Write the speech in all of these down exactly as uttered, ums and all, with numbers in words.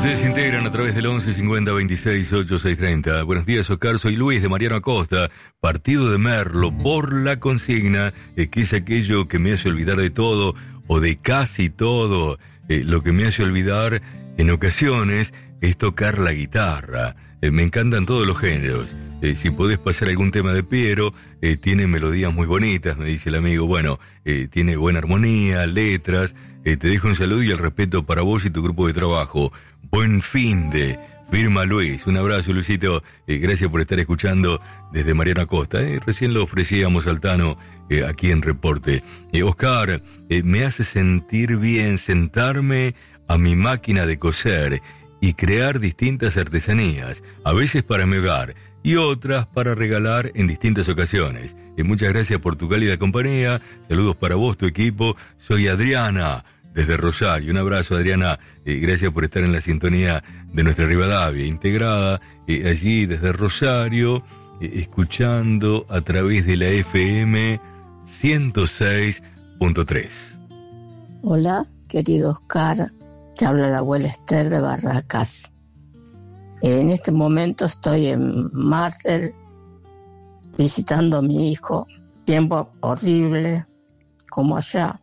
Ustedes se integran a través del once cincuenta veintiséis ochenta y seis treinta. Buenos días, Oscar. Soy Luis de Mariano Acosta, partido de Merlo, por la consigna, eh, que es aquello que me hace olvidar de todo, o de casi todo. Eh, lo que me hace olvidar en ocasiones es tocar la guitarra. Eh, me encantan todos los géneros. Eh, si podés pasar algún tema de Piero, eh, tiene melodías muy bonitas, me dice el amigo. Bueno, eh, tiene buena armonía, letras. Eh, te dejo un saludo y el respeto para vos y tu grupo de trabajo. Buen fin de... Firma Luis. Un abrazo, Luisito. Eh, gracias por estar escuchando desde Mariano Acosta. Eh, recién lo ofrecíamos al Tano eh, aquí en Reporte. Eh, Oscar, eh, me hace sentir bien sentarme a mi máquina de coser y crear distintas artesanías, a veces para mi hogar y otras para regalar en distintas ocasiones. Eh, muchas gracias por tu cálida compañía. Saludos para vos, tu equipo. Soy Adriana, desde Rosario. Un abrazo, Adriana. Eh, gracias por estar en la sintonía de nuestra Rivadavia, integrada eh, allí desde Rosario, eh, escuchando a través de la F M ciento seis punto tres. Hola, querido Oscar. Te habla la abuela Esther de Barracas. En este momento estoy en Martel visitando a mi hijo. Tiempo horrible, como allá.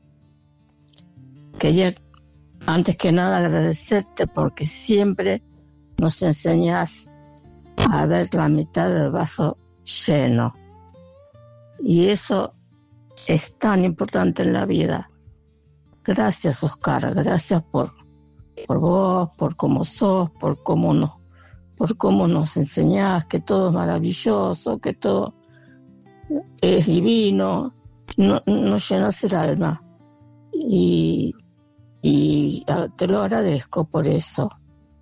Quería, antes que nada, agradecerte porque siempre nos enseñás a ver la mitad del vaso lleno. Y eso es tan importante en la vida. Gracias, Oscar. Gracias por, por vos, por cómo sos, por cómo nos, por cómo nos enseñás que todo es maravilloso, que todo es divino. No, nos llenas el alma. Y, y te lo agradezco por eso.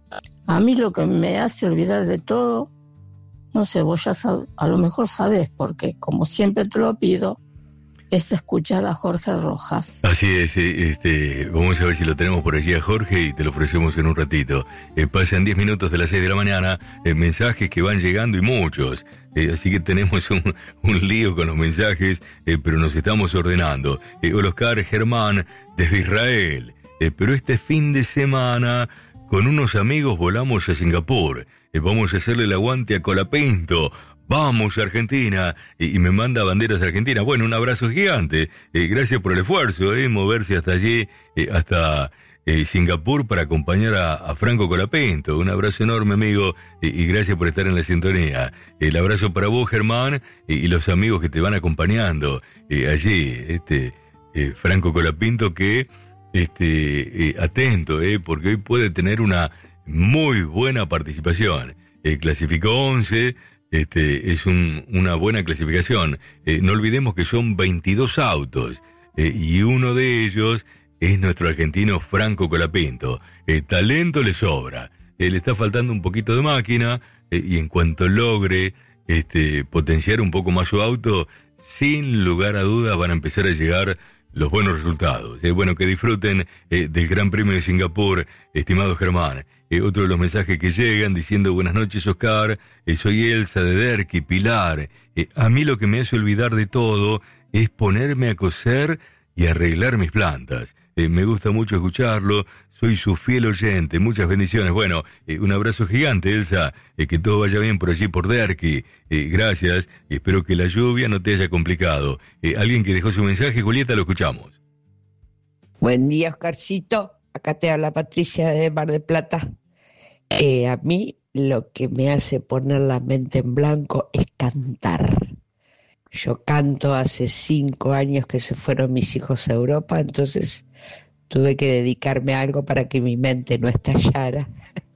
A mí lo que me hace olvidar de todo, no sé, vos ya sab, a lo mejor sabés, porque como siempre te lo pido, es escuchar a Jorge Rojas. Así es, este, vamos a ver si lo tenemos por allí a Jorge y te lo ofrecemos en un ratito. Eh, pasan diez minutos de las seis de la mañana, eh, mensajes que van llegando y muchos. Eh, así que tenemos un, un lío con los mensajes, eh, pero nos estamos ordenando. Eh, hola, Oscar, Germán, desde Israel. Eh, pero este fin de semana, con unos amigos volamos a Singapur. Eh, vamos a hacerle el aguante a Colapinto. Vamos, Argentina, y, y me manda banderas argentinas. Bueno, un abrazo gigante. Eh, gracias por el esfuerzo, eh, moverse hasta allí, eh, hasta eh, Singapur para acompañar a, a Franco Colapinto. Un abrazo enorme, amigo, y, y gracias por estar en la sintonía. El abrazo para vos, Germán, y, y los amigos que te van acompañando eh, allí. Este eh, Franco Colapinto que, este, eh, atento, eh, porque hoy puede tener una muy buena participación. Eh, clasificó once. Este, es un, una buena clasificación. Eh, no olvidemos que son veintidós autos, eh, y uno de ellos es nuestro argentino Franco Colapinto. Eh, talento le sobra, eh, le está faltando un poquito de máquina, eh, y en cuanto logre este, potenciar un poco más su auto, sin lugar a dudas van a empezar a llegar los buenos resultados. Eh, bueno, que disfruten eh, del Gran Premio de Singapur, estimado Germán. Eh, otro de los mensajes que llegan diciendo: buenas noches, Oscar, eh, soy Elsa de Derqui, Pilar. Eh, a mí lo que me hace olvidar de todo es ponerme a coser y arreglar mis plantas. Eh, me gusta mucho escucharlo, soy su fiel oyente, muchas bendiciones. Bueno, eh, un abrazo gigante, Elsa, eh, que todo vaya bien por allí por Derqui. Eh, gracias, y espero que la lluvia no te haya complicado. Eh, alguien que dejó su mensaje, Julieta, lo escuchamos. Buen día, Oscarcito. Acá te habla Patricia de Mar del Plata. Eh, a mí lo que me hace poner la mente en blanco es cantar. Yo canto hace cinco años que se fueron mis hijos a Europa, entonces tuve que dedicarme a algo para que mi mente no estallara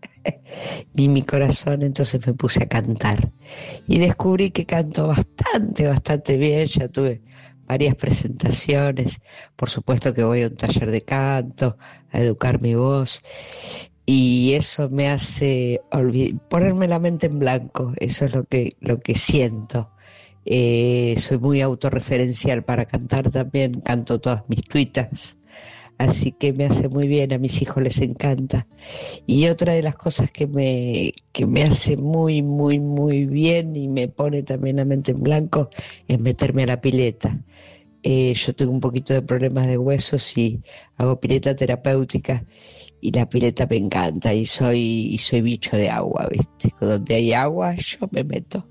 ni mi corazón, entonces me puse a cantar. Y descubrí que canto bastante, bastante bien, ya tuve varias presentaciones, por supuesto que voy a un taller de canto, a educar mi voz, y eso me hace olvid- ponerme la mente en blanco, eso es lo que, lo que siento. Eh, soy muy autorreferencial para cantar también, canto todas mis tuitas, así que me hace muy bien, a mis hijos les encanta. Y otra de las cosas que me, que me hace muy, muy, muy bien y me pone también la mente en blanco es meterme a la pileta. Eh, yo tengo un poquito de problemas de huesos y hago pileta terapéutica y la pileta me encanta y soy, y soy bicho de agua, ¿viste? Donde hay agua yo me meto.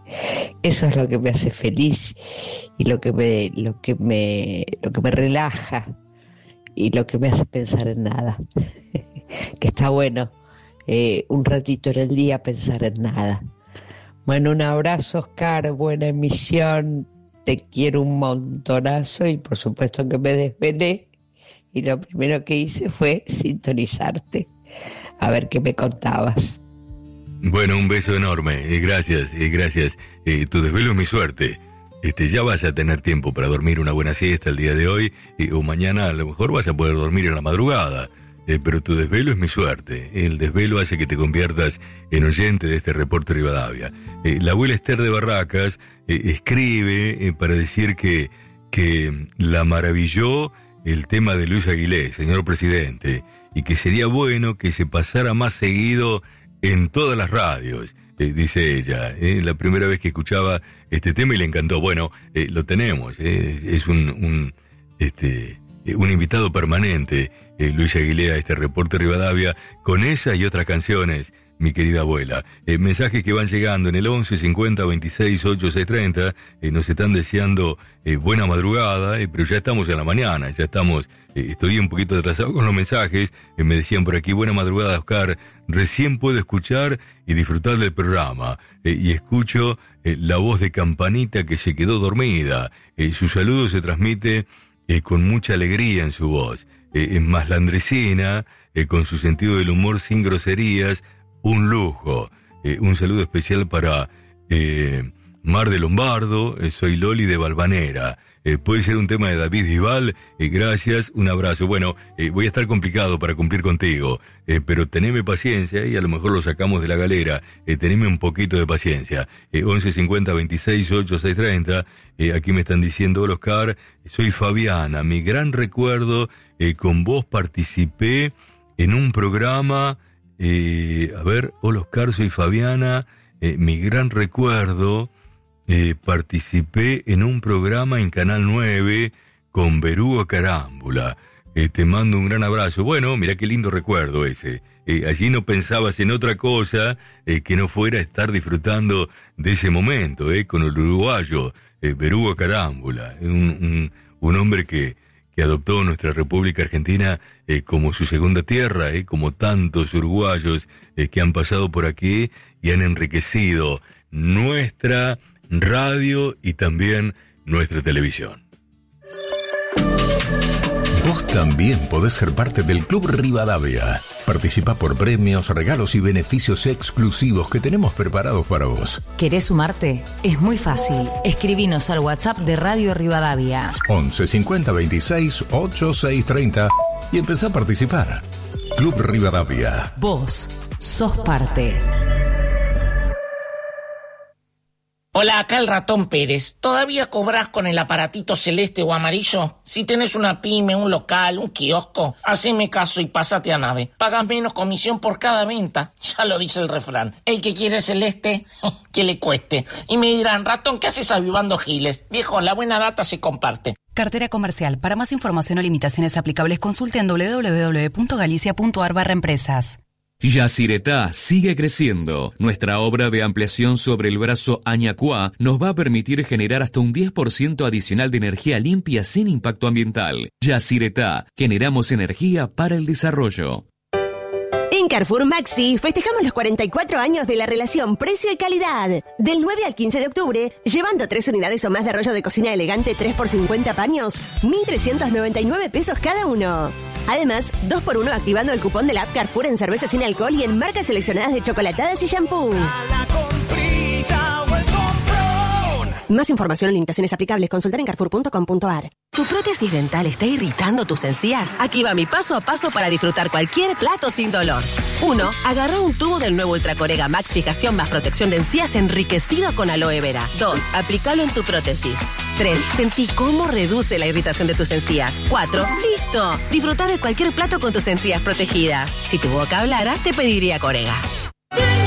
Eso es lo que me hace feliz y lo que me, lo que me, lo que me relaja y lo que me hace pensar en nada. Que está bueno eh, un ratito en el día pensar en nada. Bueno, un abrazo, Oscar, buena emisión, te quiero un montonazo y por supuesto que me desvelé y lo primero que hice fue sintonizarte a ver qué me contabas. Bueno, un beso enorme, eh, gracias, eh, gracias. Eh, tu desvelo es mi suerte. Este, ya vas a tener tiempo para dormir una buena siesta el día de hoy, eh, o mañana a lo mejor vas a poder dormir en la madrugada. Eh, pero tu desvelo es mi suerte. El desvelo hace que te conviertas en oyente de este reporte Rivadavia. Eh, la abuela Esther de Barracas eh, escribe eh, para decir que, que la maravilló el tema de Luis Aguilé, señor presidente, y que sería bueno que se pasara más seguido en todas las radios, eh, dice ella. Eh, la primera vez que escuchaba este tema y le encantó. Bueno, eh, lo tenemos, eh, es un, un, este, un invitado permanente, eh, Luis Aguilé, a este reporte Rivadavia, con esa y otras canciones, mi querida abuela. Eh, mensajes que van llegando en el once cincuenta veintiséis ochenta y seis treinta, eh, nos están deseando eh, buena madrugada, eh, pero ya estamos en la mañana, ya estamos, eh, estoy un poquito atrasado con los mensajes, eh, me decían por aquí, buena madrugada, Oscar, recién puedo escuchar y disfrutar del programa, eh, y escucho eh, la voz de Campanita que se quedó dormida, eh, su saludo se transmite eh, con mucha alegría en su voz, eh, es más landresina, eh, con su sentido del humor sin groserías, un lujo. Eh, un saludo especial para eh, Mar de Lombardo, eh, soy Loli de Valvanera. Eh, puede ser un tema de David Bisbal, eh, gracias, un abrazo. Bueno, eh, voy a estar complicado para cumplir contigo, eh, pero teneme paciencia y a lo mejor lo sacamos de la galera. Eh, teneme un poquito de paciencia. Eh, once cincuenta veintiséis ochenta y seis treinta, eh, aquí me están diciendo, hola Oscar, soy Fabiana, mi gran recuerdo, eh, con vos participé en un programa. Eh, a ver, hola Oscar, soy Fabiana, eh, mi gran recuerdo, eh, participé en un programa en Canal nueve con Berugo Carámbula, eh, te mando un gran abrazo. Bueno, mira qué lindo recuerdo ese, eh, allí no pensabas en otra cosa eh, que no fuera estar disfrutando de ese momento, eh, con el uruguayo, eh, Berugo Carámbula, un, un, un hombre que que adoptó nuestra República Argentina eh, como su segunda tierra, eh, como tantos uruguayos eh, que han pasado por aquí y han enriquecido nuestra radio y también nuestra televisión. Vos también podés ser parte del Club Rivadavia. Participa por premios, regalos y beneficios exclusivos que tenemos preparados para vos. ¿Querés sumarte? Es muy fácil. Escribinos al WhatsApp de Radio Rivadavia. once cincuenta veintiséis ochenta y seis treinta y empezá a participar. Club Rivadavia. Vos sos parte. Hola, acá el Ratón Pérez. ¿Todavía cobrás con el aparatito celeste o amarillo? Si tenés una pyme, un local, un kiosco, haceme caso y pásate a Nave. Pagas menos comisión por cada venta. Ya lo dice el refrán. El que quiere celeste, que le cueste. Y me dirán, Ratón, ¿qué haces avivando giles? Viejo, la buena data se comparte. Cartera comercial. Para más información o limitaciones aplicables, consulte en doble u doble u doble u punto galicia punto ar barra empresas. Yacyretá sigue creciendo. Nuestra obra de ampliación sobre el brazo Añacuá nos va a permitir generar hasta un diez por ciento adicional de energía limpia sin impacto ambiental. Yacyretá, generamos energía para el desarrollo. En Carrefour Maxi festejamos los cuarenta y cuatro años de la relación precio y calidad. Del nueve al quince de octubre, llevando tres unidades o más de rollo de cocina elegante tres por cincuenta paños, mil trescientos noventa y nueve pesos cada uno. Además, dos por uno activando el cupón de la app Carrefour en cerveza sin alcohol y en marcas seleccionadas de chocolatadas y shampoo. Más información o limitaciones aplicables, consultar en carrefour punto com punto ar. ¿Tu prótesis dental está irritando tus encías? Aquí va mi paso a paso para disfrutar cualquier plato sin dolor. uno. Agarra un tubo del nuevo Ultracorega Max Fijación más protección de encías enriquecido con aloe vera. dos. Aplícalo en tu prótesis. tres. Sentí cómo reduce la irritación de tus encías. cuatro. ¡Listo! Disfruta de cualquier plato con tus encías protegidas. Si tu boca hablara, te pediría Corega.